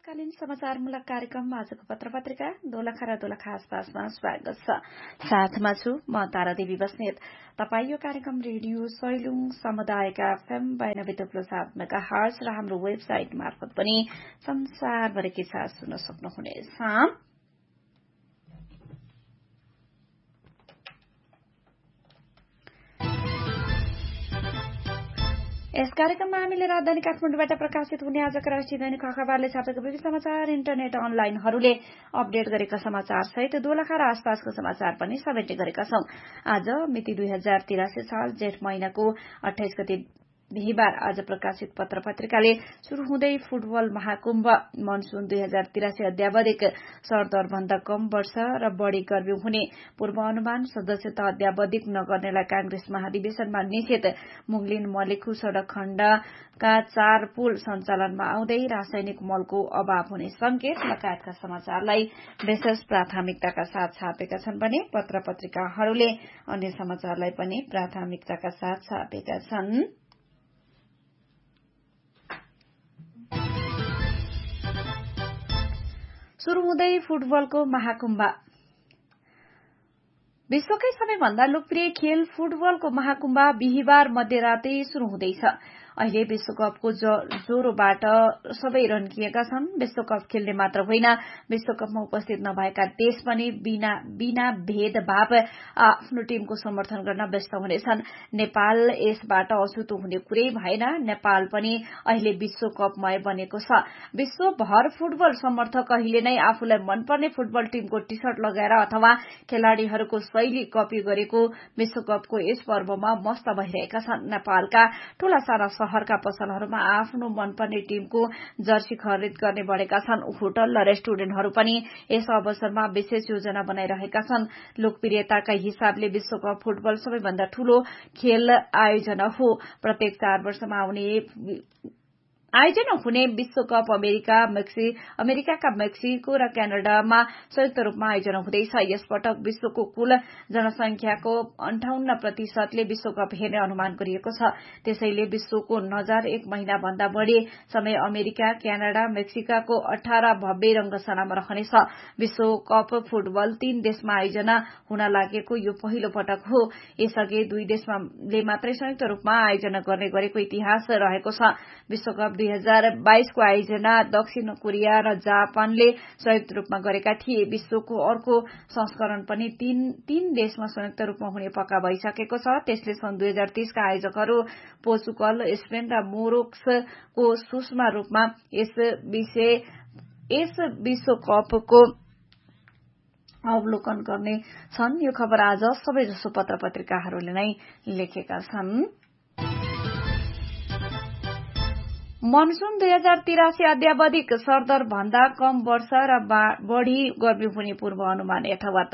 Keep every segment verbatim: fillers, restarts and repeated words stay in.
आपतकालीन समाचारमूलक कार्यक्रम आजको पत्र पत्रिका दोलखा र दोलखा आसपासमा स्वागत छ। साथमा छु म तारादेवी बस्नेत। तपाई यो कार्यक्रम रेडियो सैलुङ समुदायका एफएम बयानब्बे थुप्रो सात मेगा हर्ज र हाम्रो वेबसाइट मार्फत पनि संसारभरिकै साथ सुन्न सक्नुहुनेछ। यस कार्यक्रममा हामीले राजधानी काठमाडौँबाट प्रकाशित हुने आजका राष्ट्रिय दैनिक अखबारले छापेको विविध समाचार, इन्टरनेट अनलाइनहरूले अपडेट गरेका समाचार सहित दोलखा र आसपासको समाचार पनि समेटे गरेका छौं। आज मिति दुई हजार तिरासी साल जेठ महिनाको अठाइस गते बिहिबार आज प्रकाशित पत्र पत्रिकाले शुरू हुँदै फुटबल महाकुम्भ मनसून दुई हजार तिरासी अध्यावधिक सरदर भन्दा कम वर्ष र बढ़ी गर्मी हुने पूर्वानुमान सदस्यता अध्यावधिक नगर्नेलाई कांग्रेस महाधिवेशनमा निषेध मुगलिन मलेखु सड़क खण्डका चार पुल सञ्चालनमा आउँदै रासायनिक मलको अभाव हुने संकेत लगायतका समाचारलाई विशेष प्राथमिकताका साथ छापेका छन् भने पत्र पत्रिकाहरूले अन्य समाचारलाई पनि प्राथमिकताका साथ छापेका छन्। शुरू हुँदै फुटबलको महाकुम्भ। विश्वकै सबैभन्दा लोकप्रिय खेल फुटबलको महाकुम्भ बिहिबार मध्यरातै शुरू हुँदैछ। अहिले विश्वकपको जोरोबाट सबै रन्किएका छन्। विश्वकप खेल्ने मात्र होइन, विश्वकपमा उपस्थित नभएका देश पनि बिना बिना भेदभाव आफ्नो टीमको समर्थन गर्न व्यस्त हुनेछन्। नेपाल यसबाट अछुतो हुने कुरै भएन। नेपाल पनि अहिले विश्वकपमय बनेको छ। विश्वभर फुटबल समर्थक अहिले नै आफूलाई मनपर्ने फुटबल टीमको टी शर्ट लगाएर अथवा खेलाड़ीहरूको शैली कपी गरेको विश्वकपको यस पर्वमा मस्त भइरहेका छन्। नेपालका ठूला साना शहरका पसलहरूमा आफ्नो मनपर्ने टीमको जर्सी खरिद गर्ने बढ़ेका छन्। होटल र रेस्टुरेन्टहरू पनि यस अवसरमा विशेष योजना बनाइरहेका छन्। लोकप्रियताका हिसाबले विश्वकप फुटबल सबैभन्दा ठूलो खेल आयोजना हो। प्रत्येक चार वर्षमा आउने आयोजना हुने विश्वकप अमेरिका मेक्सी अमेरिकाका मेक्सिको र क्यानाडामा संयुक्त रूपमा आयोजना हुँदैछ। यसपटक विश्वको कुल जनसंख्याको अन्ठाउन्न प्रतिशतले विश्वकप हेर्ने अनुमान गरिएको छ। त्यसैले विश्वको नजर एक महिना भन्दा बढ़ी समय अमेरिका, क्यानाडा, मेक्सिकाको अठार भव्य रंगशालामा रहनेछ। विश्वकप फुटबल तीन देशमा आयोजना हुन लागेको यो पहिलो पटक हो। यसअघि दुई देशले मात्रै संयुक्त रूपमा आयोजना गर्ने गरेको इतिहास रहेको छ। विश्वकप दुई हजार बाइसको आयोजना दक्षिण कोरिया र जापानले संयुक्त रूपमा गरेका थिए। विश्वको अर्को संस्करण पनि तीन तीन देशमा संयुक्त रूपमा हुने पक्का भइसकेको छ। त्यसले सन् दुई हजार तीसका आयोजकहरू पोर्चुगल, स्पेन र मोरोक्सको सूक्ष्म रूपमा यस विषय यस विश्वकपको अवलोकन गर्ने छन्। यो खबर आज सबैजसो पत्र पत्रिकाहरूले नै लेखेका छन्। मनसून दुई हजार तिरासी अध्यावधिक सरदर भन्दा कम वर्ष र बढ़ी गर्मी हुने पूर्वानुमान यथावत।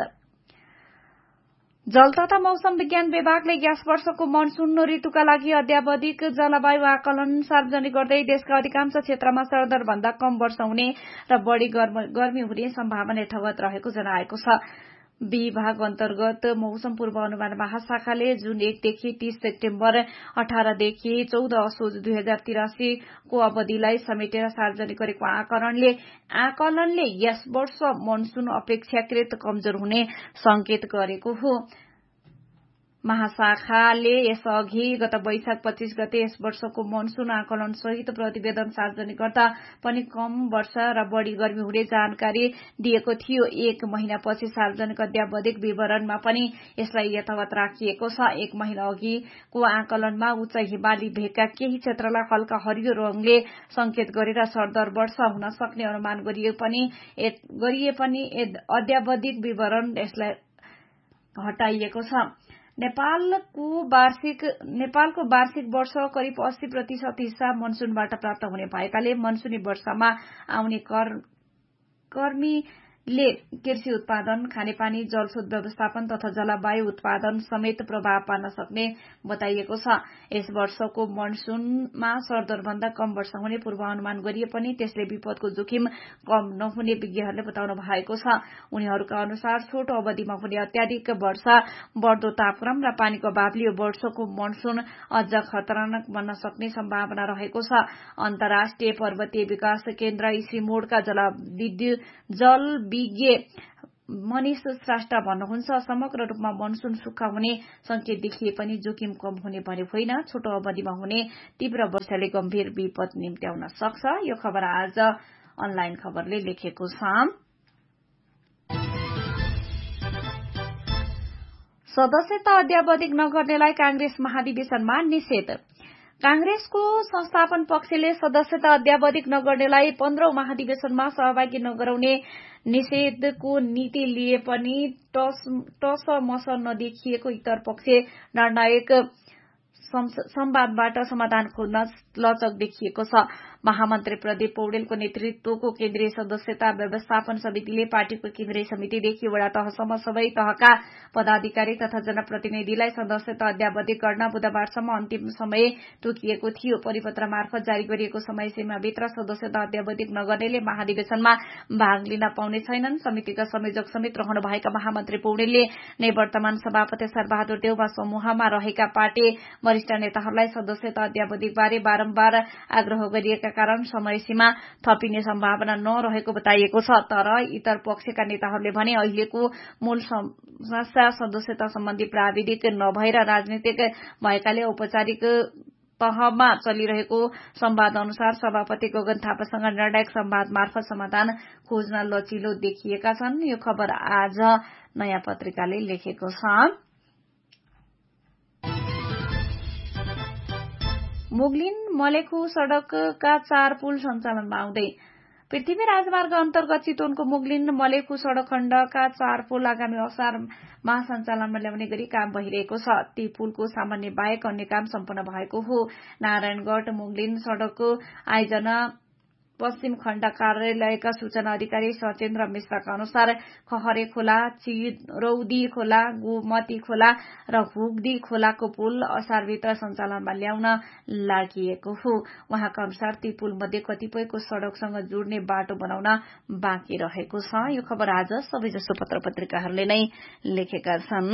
जल तथा मौसम विज्ञान विभागले यस वर्षको मनसून ऋतुका लागि अध्यावधिक जलवायु आकलन सार्वजनिक गर्दै देशका अधिकांश क्षेत्रमा सरदर भन्दा कम वर्ष हुने र बढ़ी गर्मी हुने सम्भावना यथावत रहेको जनाएको छ। विभाग अन्तर्गत मौसम पूर्वानुमान महाशाखाले जुन एकदेखि तीस सेप्टेम्बर अठारदेखि चौध असोज दुई हजार तिरासी को अवधिलाई समेटेर सार्वजनिक गरेको आकलनले आकलनले यस वर्ष मनसून अपेक्षाकृत कमजोर हुने संकेत गरेको हो। महाशाखाले यसअघि गत वैशाख पच्चीस गते यस वर्षको मनसून आकलन सहित प्रतिवेदन सार्वजनिक गर्दा पनि कम वर्ष र बढ़ी गर्मी हुने जानकारी दिएको थियो। एक महिनापछि सार्वजनिक अध्यावधिक विवरणमा पनि यसलाई यथावत राखिएको छ। एक महिना अघिको आकलनमा उच्च हिमाली भेगका केही क्षेत्रलाई हल्का हरियो रंगले संकेत गरेर सरदर वर्ष हुन सक्ने अनुमान गरिए पनि गरिए पनि अध्यावधिक विवरण यसलाई हटाइएको छ। नेपालको वार्षिक नेपालको वार्षिक वर्ष करिब अस्सी प्रतिशत हिस्सा मनसूनबाट प्राप्त हुने भएकाले मनसूनी वर्षमा आउने कर, कर्मी ले कृषि उत्पादन, खानेपानी, जलस्रोत व्यवस्थापन तथा जलवायु उत्पादन समेत प्रभाव पार्न सक्ने बताइएको छ। यस वर्षको मनसूनमा सरदरभन्दा कम वर्षा हुने पूर्वानुमान गरिए पनि त्यसले विपदको जोखिम कम नहुने विज्ञहरूले बताउनु भएको छ। उनीहरूका अनुसार छोटो अवधिमा हुने अत्याधिक वर्षा, बढ्दो तापक्रम र पानीको अभावले यो वर्षको मनसून अझ खतरनाक बन्न सक्ने सम्भावना रहेको छ। अन्तर्राष्ट्रिय पर्वतीय विकास केन्द्र इसिमोडका जलविद्युत जल विज्ञ मनिष श्रेष्ठ भन्नुहुन्छ, समग्र रूपमा मनसून सुक्खा हुने संकेत देखिए पनि जोखिम कम हुने भने होइन। छोटो अवधिमा हुने तीव्र वर्षाले गम्भीर विपद निम्त्याउन सक्छ। यो खबर आज अनलाइन खबरले लेखेको छ। सदस्यता अद्यावधिक नगर्नेलाई कांग्रेस महाधिवेशनमा निषेध। कांग्रेसको संस्थापन पक्षले सदस्यता अद्यावधिक नगर्नेलाई पन्ध्रौं महाधिवेशनमा सहभागी नगराउने निषेधको नीति लिए पनि टसमस नदेखिएको इतर पक्ष निर्णायक संवादबाट समाधान खोज्न लचक देखिएको छ। महामन्त्री प्रदीप पौडेलको नेतृत्वको केन्द्रीय सदस्यता व्यवस्थापन समितिले पार्टीको केन्द्रीय समितिदेखि वडा तहसम्म सबै तहका पदाधिकारी तथा जनप्रतिनिधिलाई सदस्यता अद्यावधिक गर्न बुधबारसम्म अन्तिम समय तोकिएको थियो। परिपत्र मार्फत जारी गरिएको समय सीमाभित्र सदस्यता अद्यावधिक नगर्नेले महाधिवेशनमा भाग लिन पाउने छैनन्। समितिका संयोजक समेत रहनुभएका महामन्त्री पौडेलले नै वर्तमान सभापति शेरबहादुर देउवा समूहमा रहेका पार्टी वरिष्ठ नेताहरूलाई सदस्यता अद्यावधिकबारे बारम्बार आग्रह गरिएका कारण समय सीमा थपिने सम्भावना नरहेको बताइएको छ। तर इतर पक्षका नेताहरूले भने अहिलेको मूल समस्या सदस्यता सम्बन्धी प्राविधिक नभएर राजनीतिक भएकाले औपचारिक तहमा चलिरहेको संवाद अनुसार सभापति गगन थापासँग निर्णायक संवाद मार्फत समाधान खोज्न लचिलो देखिएका छन्। यो खबर आज नयाँ पत्रिकाले लेखेको छ। मुगलिन मलेखु सड़कका चार पुल सञ्चालनमा आउँदै। पृथ्वी राजमार्ग अन्तर्गत चितवनको मुगलिन मलेखु सड़क खण्डका चार पुल आगामी असारमा सञ्चालनमा ल्याउने गरी काम भइरहेको छ। ती पुलको सामान्य बाहेक अन्य काम सम्पन्न भएको हो। नारायणगढ़ मुगलिन सड़कको आयोजना पश्चिम खण्ड कार्यालयका सूचना अधिकारी सचेन्द्र मिश्रका अनुसार खहरे खोला, चिरौदी खोला, गोमती खोला र हुगदी खोलाको पुल असारभित्र सञ्चालनमा ल्याउन लागिएको हो। उहाँका अनुसार ती पुल मध्ये कतिपयको सड़कसँग जोड्ने बाटो बनाउन बाँकी रहेको छ। यो खबर आज सबैजसो पत्र पत्रिकाहरूले नै लेखेका छन्।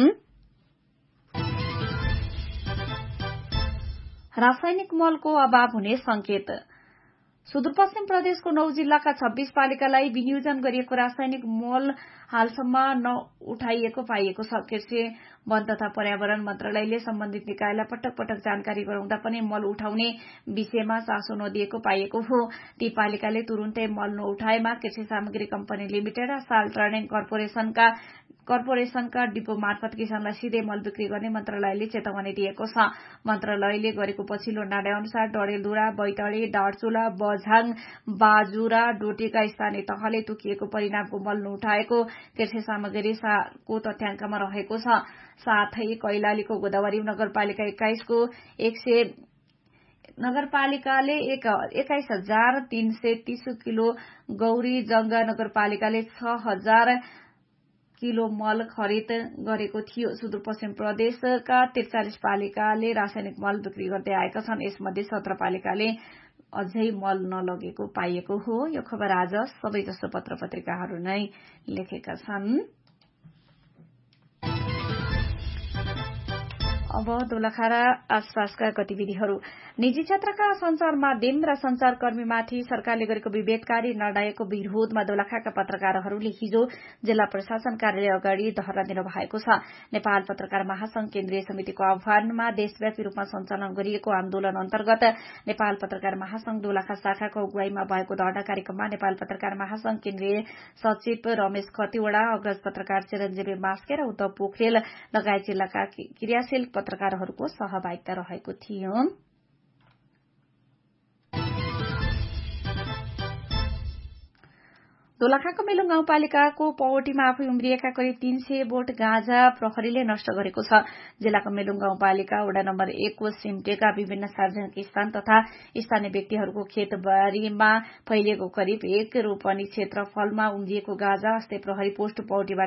रासायनिक मलको अभाव हुने संकेत। सुदूरपश्चिम प्रदेशको नौ जिल्लाका छब्बीस पालिकालाई विनियोजन गरिएको रासायनिक मल हालसम्म नउठाइएको पाइएको छ। कृषि, वन तथा पर्यावरण मन्त्रालयले सम्बन्धित निकायलाई पटक पटक जानकारी गराउँदा पनि मल उठाउने विषयमा चासो नदिएको पाइएको हो। ती पालिकाले तुरुन्तै मल नउठाएमा कृषि सामग्री कम्पनी लिमिटेड र साल ट्रेडिङ कर्पोरेशनका कर्पोरेशनका डिपो मार्फत किसानलाई सिधै मल बिक्री गर्ने मन्त्रालयले चेतावनी दिएको छ। मन्त्रालयले गरेको पछिल्लो निर्णय अनुसार डडेलधुरा, बैतडी, डाँडचुला, बझाङ, बाजुरा, डोटीका स्थानीय तहले तोकिएको परिणामको मल नउठाएको कृषि सामग्रीको तथ्याङ्कमा रहेको छ। साथै कैलालीको गोदावरी नगरपालिका एक्काइसको एक सय नगरपालिकाले एक एक्काइस हजार तीन सय तीस किलो, गौरी जंग नगरपालिकाले छ हजार किलो मल खरिद गरेको थियो। सुदूरपश्चिम प्रदेशका त्रिचालिस पालिकाले रासायनिक मल बिक्री गर्दै आएका छन्। यसमध्ये सत्र पालिकाले अझै मल नलगेको पाइएको हो। यो खबर आज सबैजसो पत्र पत्रिकाहरू नै लेखेका छन्। अब दोलखा आसपासका गतिविधिहरू। निजी क्षेत्रका संचार माध्यम र संचारकर्मीमाथि सरकारले गरेको विभेदकारी निर्णयको विरोधमा दोलखाका पत्रकारहरूले हिजो जिल्ला प्रशासन कार्यालय अगाडि धरना दिनु भएको छ। नेपाल पत्रकार महासंघ केन्द्रीय समितिको आह्वानमा देशव्यापी रूपमा सञ्चालन गरिएको आन्दोलन अन्तर्गत नेपाल पत्रकार महासंघ दोलखा शाखाको अगुवाईमा भएको धरना कार्यक्रममा नेपाल पत्रकार महासंघ केन्द्रीय सचिव रमेश खतिवड़ा, अग्रज पत्रकार चिरञ्जीवी मास्के र उद्धव पोखरेल लगायत जिल्लाका क्रियाशील पत्रकारहरूको सहभागिता रहेको थियो। दोलखाको मेलुङ गाउँपालिकाको पौटीमा आफै उम्रिएका करिब तीन सय बोट गाँजा प्रहरीले नष्ट गरेको छ। जिल्लाको मेलुङ गाउँपालिका वडा नम्बर एकको सिमटेका विभिन्न सार्वजनिक स्थान तथा स्थानीय व्यक्तिहरूको खेतबारीमा फैलिएको करिब एक रोपनी क्षेत्रफलमा उम्रिएको गाँजा अस्ति प्रहरी पोस्ट पौटीबाट